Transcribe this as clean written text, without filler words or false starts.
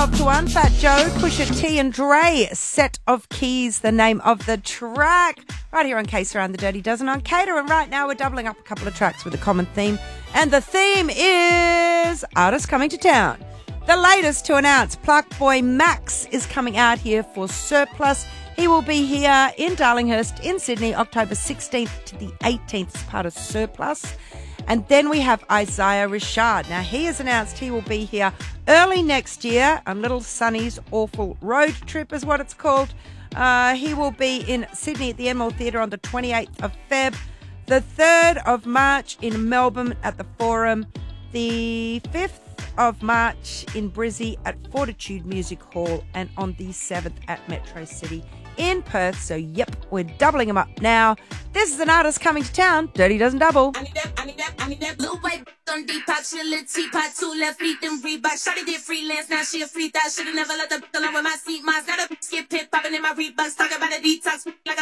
12 to 1. Fat Joe, Pusha T and Dre, Set of Keys, the name of the track. Right here on Case Around the Dirty Dozen on Cater. And right now we're doubling up a couple of tracks with a common theme. And the theme is artists coming to town. The latest to announce, Plug Boy Max is coming out here for Surplus. He will be here in Darlinghurst in Sydney, October 16th to the 18th as part of Surplus. And then we have Isaiah Rashad. Now, he has announced he will be here early next year on Little Sonny's Awful Road Trip is what it's called. He will be in Sydney at the Enmore Theatre on the 28th of Feb, the 3rd of March in Melbourne at the Forum, the 5th of March in Brizzy at Fortitude Music Hall, and on the 7th at Metro City in Perth. So, yep, we're doubling them up now. This is an artist coming to town. Dirty doesn't double. I need that. Little white on Depop, she a little teapot, 2 left feet, then Reebok. Shawty did freelance, now she a free thot. Should've never let the alone with my seat. Mine's got a skip pit popping in my Reeboks. Talking about a detox like a